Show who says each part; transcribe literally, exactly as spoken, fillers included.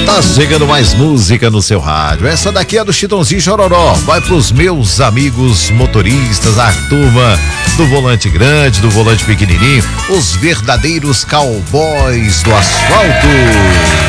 Speaker 1: Tá chegando mais música no seu rádio. Essa daqui é do Chitãozinho Chororó. Vai pros meus amigos motoristas, a turma do volante grande, do volante pequenininho, os verdadeiros cowboys do asfalto.